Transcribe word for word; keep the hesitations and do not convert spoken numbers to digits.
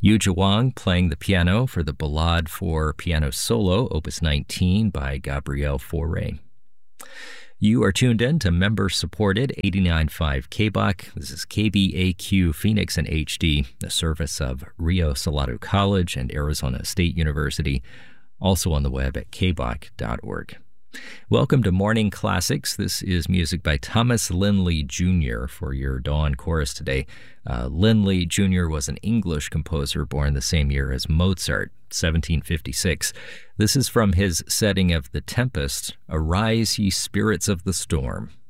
Yuja Wang playing the piano for the Ballade for Piano Solo, Opus nineteen by Gabriel Fauré. You are tuned in to member-supported eighty-nine point five K B A C. This is K B A Q Phoenix in H D, the service of Rio Salado College and Arizona State University, also on the web at k b a c dot org. Welcome to Morning Classics. This is music by Thomas Linley Junior for your dawn chorus today. Uh, Linley Junior was an English composer born the same year as Mozart, seventeen fifty-six. This is from his setting of The Tempest, Arise, Ye Spirits of the Storm.